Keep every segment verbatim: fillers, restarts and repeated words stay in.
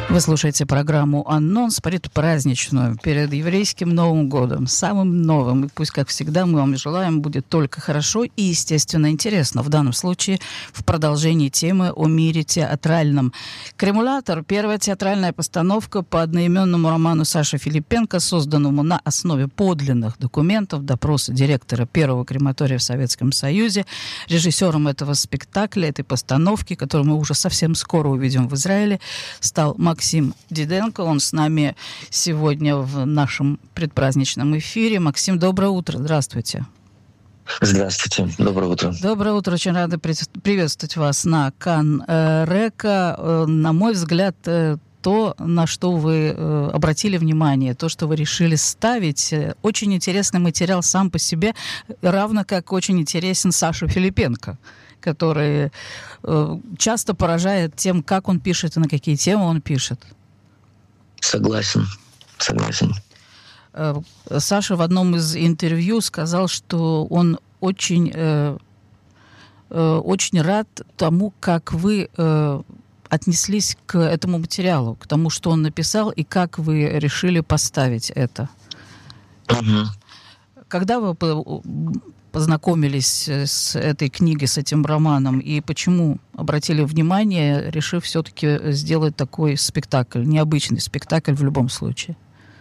Вы слушаете программу «Анонс» предпраздничную перед еврейским Новым годом, самым новым. И пусть, как всегда, мы вам желаем, будет только хорошо и, естественно, интересно. В данном случае в продолжении темы о мире театральном. «Кремулятор» — первая театральная постановка по одноименному роману Саши Филипенко, созданному на основе подлинных документов допроса директора первого крематория в Советском Союзе. Режиссером этого спектакля, этой постановки, которую мы уже совсем скоро увидим в Израиле, стал Максим Максим Диденко. Он с нами сегодня в нашем предпраздничном эфире. Максим, доброе утро. Здравствуйте. Здравствуйте. Доброе утро. Доброе утро. Очень рада приветствовать вас на Кан-Река. На мой взгляд, то, на что вы обратили внимание, то, что вы решили ставить, очень интересный материал сам по себе, равно как очень интересен Саша Филипенко, который э, часто поражает тем, как он пишет и на какие темы он пишет. Согласен, согласен. Э, Саша в одном из интервью сказал, что он очень, э, э, очень рад тому, как вы э, отнеслись к этому материалу, к тому, что он написал, и как вы решили поставить это. Угу. Когда вы познакомились с этой книгой, с этим романом, и почему обратили внимание, решив все-таки сделать такой спектакль, необычный спектакль в любом случае?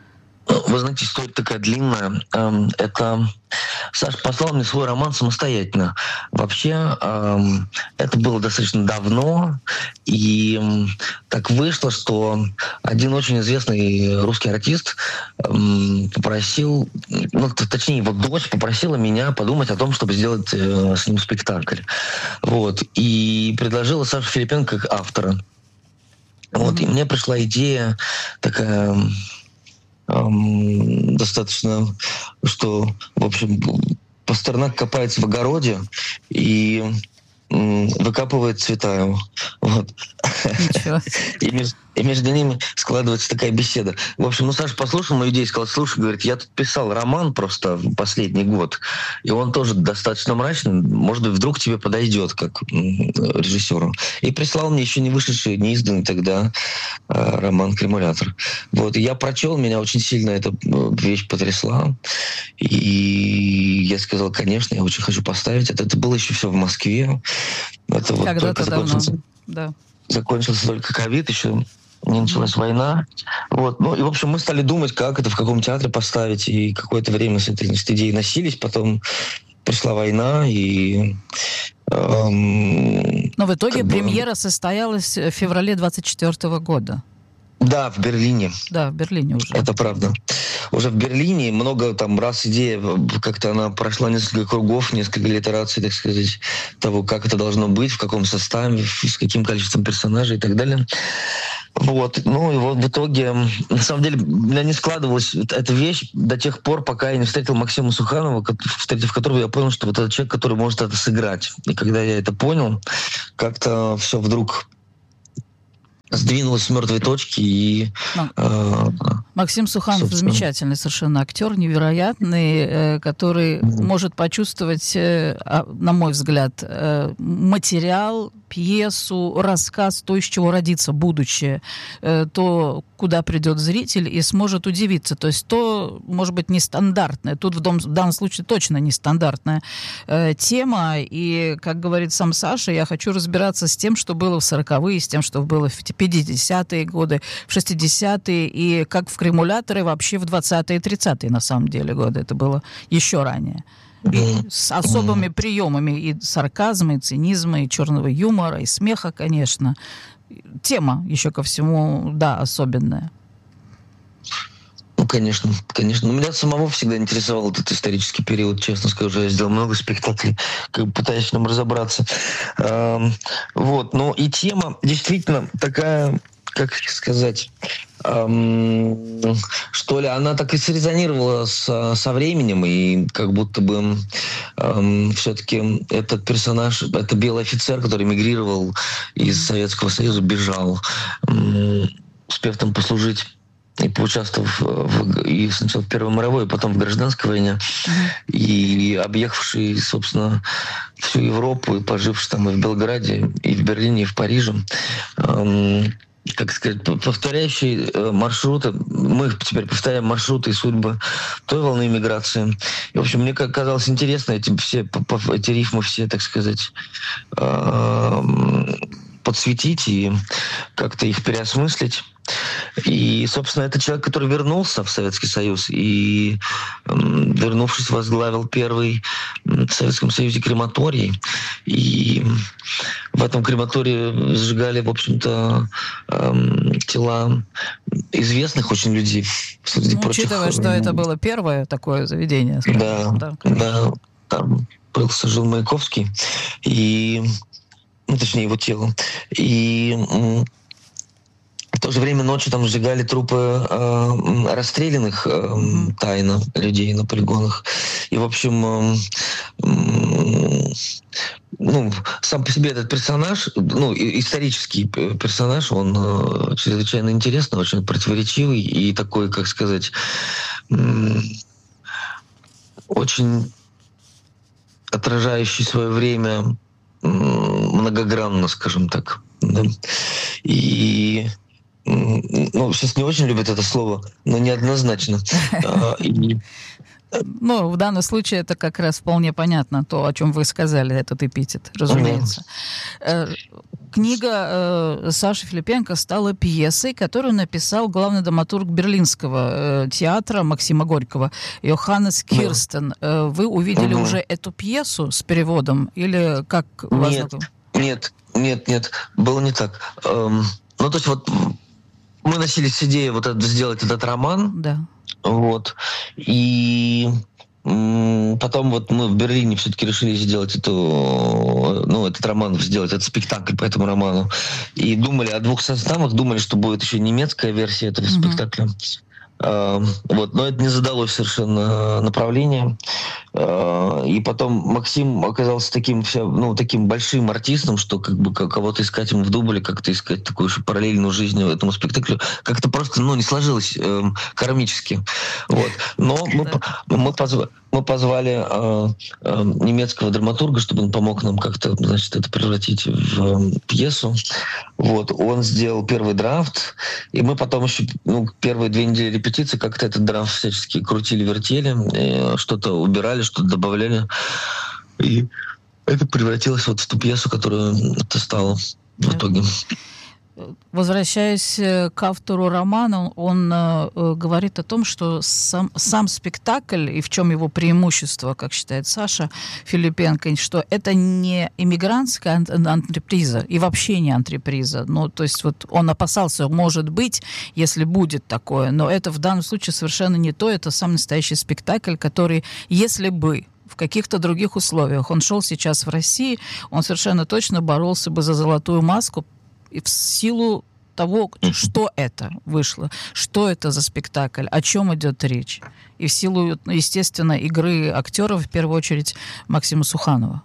Вы знаете, история такая длинная. Это Саша послал мне свой роман самостоятельно. Вообще, это было достаточно давно, и так вышло, что один очень известный русский артист попросил, ну, точнее, его дочь попросила меня подумать о том, чтобы сделать с ним спектакль. Вот. И предложила Сашу Филипенко как автора. Вот. И мне пришла идея такая... достаточно, что, в общем, Пастернак копается в огороде и выкапывает Цветаеву. Вот. И, между, и между ними складывается такая беседа. В общем, ну, Саша послушал мою идею и сказал: слушай, говорит, я тут писал роман просто в последний год, и он тоже достаточно мрачный, может быть, вдруг тебе подойдет как режиссеру. И прислал мне еще не вышедший, не изданный тогда роман «Кремулятор». Вот. И я прочел, меня очень сильно эта вещь потрясла, и я сказал: конечно, я очень хочу поставить это. Это было еще все в Москве. Это вот когда-то давно, да. Закончился только ковид, еще не началась война. Вот. Ну и, в общем, мы стали думать, как это, в каком театре поставить, и какое-то время с этой, с этой идеей носились. Потом пришла война, и... Эм, Но в итоге бы... премьера состоялась в феврале двадцать четвёртого года. Да, в Берлине. Да, в Берлине уже. Это правда. Уже в Берлине много там раз идея, как-то она прошла несколько кругов, несколько литераций, так сказать, того, как это должно быть, в каком составе, с каким количеством персонажей и так далее. Вот. Ну и вот в итоге, на самом деле, у меня не складывалась эта вещь до тех пор, пока я не встретил Максима Суханова, встретив которого, я понял, что вот этот человек, который может это сыграть. И когда я это понял, как-то все вдруг сдвинулась с мертвой точки. И, э, Максим Суханов собственно... замечательный совершенно актер, невероятный, э, который mm-hmm. может почувствовать, э, на мой взгляд, э, материал, пьесу, рассказ, то, из чего родится будущее, э, то, куда придет зритель и сможет удивиться. То есть то, может быть, нестандартное, тут в, дом, в данном случае точно нестандартная э, тема, и, как говорит сам Саша, я хочу разбираться с тем, что было в сороковые, с тем, что было в пятидесятые годы, в шестидесятые, и как в «Кремуляторе» вообще в двадцатые и тридцатые, на самом деле, годы. Это было еще ранее. И с особыми приемами и сарказма, и цинизма, и черного юмора, и смеха, конечно. Тема еще ко всему, да, особенная. Ну, конечно, конечно. Но меня самого всегда интересовал этот исторический период, честно скажу. Я сделал много спектаклей, как бы пытаясь в нем разобраться. Эм, вот. Но и тема действительно такая, как сказать, эм, что ли, она так и срезонировала с, со временем, и как будто бы эм, все-таки этот персонаж, это белый офицер, который мигрировал из Советского Союза, бежал, эм, успев там послужить и поучаствовав в, и сначала в Первой мировой, и потом в гражданской войне, mm-hmm. и объехавший, собственно, всю Европу, и поживший там и в Белграде, и в Берлине, и в Париже, эм, как сказать, повторяющие маршруты. Мы теперь повторяем маршруты и судьбы той волны иммиграции. И, в общем, мне казалось интересно эти, все, эти рифмы все, так сказать, подсветить и как-то их переосмыслить. И, собственно, это человек, который вернулся в Советский Союз и, вернувшись, возглавил первый в Советском Союзе крематорий. И в этом крематории сжигали, в общем-то, тела известных очень людей. Среди ну, прочих, учитывая, что это было первое такое заведение. Да, да, да, там был сожжен Маяковский, и, ну, точнее, его тело. И в то же время ночью там сжигали трупы э, расстрелянных э, mm-hmm. тайно людей на полигонах. И, в общем, э, э, ну, сам по себе этот персонаж, ну, исторический персонаж, он э, чрезвычайно интересный, очень противоречивый и такой, как сказать, э, очень отражающий свое время э, многогранно, скажем так. Да? И ну, сейчас не очень любят это слово, но неоднозначно. Ну, в данном случае это как раз вполне понятно, то, о чем вы сказали, этот эпитет, разумеется. Книга Саши Филипенко стала пьесой, которую написал главный драматург Берлинского театра Максима Горького Йоханнес Кирстен. Вы увидели уже эту пьесу с переводом или как? Нет, нет, нет, нет, было не так. Ну, то есть вот мы носились с идеей вот это, сделать этот роман, да. Вот, и м- потом вот мы в Берлине все-таки решили сделать эту, ну, этот роман, сделать этот спектакль по этому роману, и думали о двух составах, думали, что будет еще немецкая версия этого mm-hmm. спектакля. Вот, но это не задалось совершенно направление. И потом Максим оказался таким, ну, таким большим артистом, что как бы кого-то искать ему в дубле, как-то искать такую же параллельную жизнь этому спектаклю, как-то просто, ну, не сложилось э, кармически. Вот. Но мы, мы, позв... мы позвали э, э, немецкого драматурга, чтобы он помог нам как-то, значит, это превратить в э, пьесу. Вот. Он сделал первый драфт, и мы потом еще, ну, первые две недели репетиции как-то этот драфт всячески крутили-вертели, что-то убирали, что-то добавляли. И это превратилось вот в ту пьесу, которую это стало в итоге. Возвращаясь к автору романа, он э, говорит о том, что сам, сам спектакль, и в чем его преимущество, как считает Саша Филипенко, что это не иммигрантская антреприза, и вообще не антреприза. Ну, то есть вот он опасался, может быть, если будет такое, но это в данном случае совершенно не то, это сам настоящий спектакль, который, если бы в каких-то других условиях он шел сейчас в России, он совершенно точно боролся бы за золотую маску, и в силу того, что это вышло, что это за спектакль, о чем идет речь. И в силу, естественно, игры актеров, в первую очередь, Максима Суханова.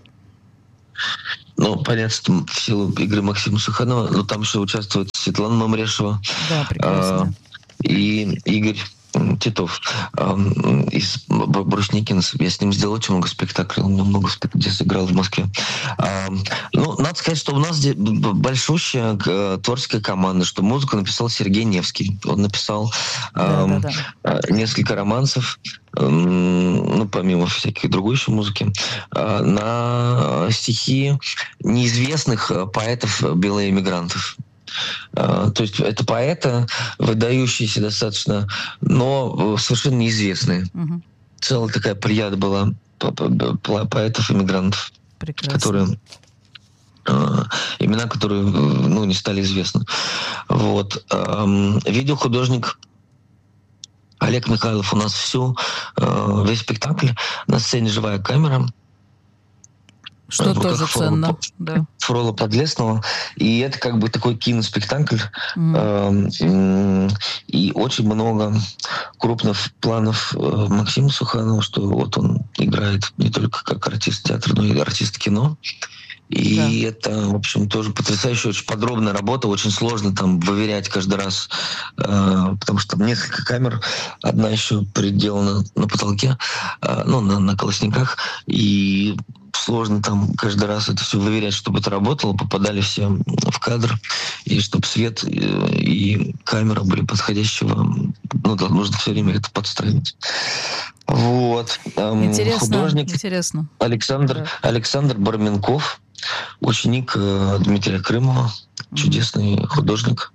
Ну, понятно, в силу игры Максима Суханова, но там еще участвует Светлана Мамрешева. Да, прекрасно. А, и Игорь Титов э, из Брусникина. Я с ним сделал очень много спектаклей. Он много спектаклей сыграл в Москве. Э, ну, надо сказать, что у нас здесь большущая э, творческая команда, что музыку написал Сергей Невский. Он написал э, да, да, да. несколько романсов, э, ну, помимо всякой другой еще музыки, э, на стихи неизвестных поэтов-белоэмигрантов. Uh, то есть это поэты, выдающиеся достаточно, но совершенно неизвестные. Uh-huh. Целая такая плеяда была поэтов-иммигрантов, которые, uh, имена, которые ну, не стали известны. Вот. Um, видеохудожник Олег Михайлов у нас всю, uh, весь спектакль, на сцене живая камера. Что тоже ценно, да. Фрола Подлесного. И это как бы такой киноспектакль. Mm. Э, и очень много крупных планов Максима Суханова, что вот он играет не только как артист театра, но и артист кино. И да. это, в общем, тоже потрясающая, очень подробная работа, очень сложно там выверять каждый раз, э, потому что там несколько камер, одна еще приделана на потолке, э, ну, на, на колосниках, и сложно там каждый раз это все выверять, чтобы это работало, попадали все в кадр, и чтобы свет и камера были подходящего, ну да, нужно все время это подстраивать. Вот. Интересно, художник интересно. Александр, да. Александр Барменков, ученик Дмитрия Крымова, mm-hmm. чудесный художник.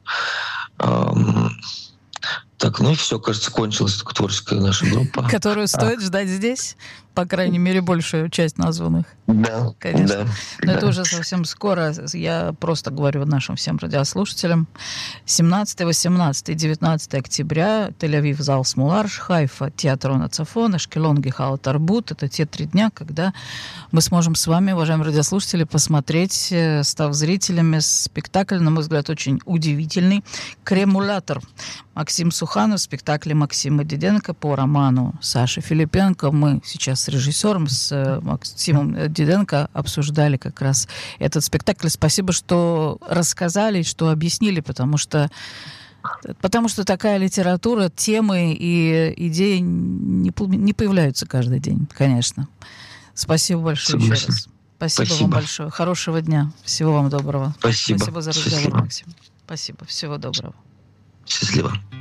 Так, ну и все, кажется, кончилась такая творческая наша группа. Которую стоит ждать здесь, по крайней мере, большую часть названных. Да, конечно. Да, Но да. это уже совсем скоро. Я просто говорю нашим всем радиослушателям. семнадцатое, восемнадцатое и девятнадцатое октября Тель-Авив, зал Смуларш, Хайфа, театр Нацафон, Ашкелон, Гехау Тарбут. Это те три дня, когда мы сможем с вами, уважаемые радиослушатели, посмотреть, став зрителями, спектакль, на мой взгляд, очень удивительный. «Кремулятор». Максим Суханов в спектакле Максима Диденко по роману Саши Филипенко. Мы сейчас с режиссером, с Максимом Диденко обсуждали как раз этот спектакль. Спасибо, что рассказали, что объяснили, потому что, потому что такая литература, темы и идеи не, не появляются каждый день, конечно. Спасибо большое Согласен. еще раз. Спасибо, Спасибо вам большое. Хорошего дня. Всего вам доброго. Спасибо. Спасибо за разговор, Счастливо. Максим. Спасибо. Всего доброго. Счастливо.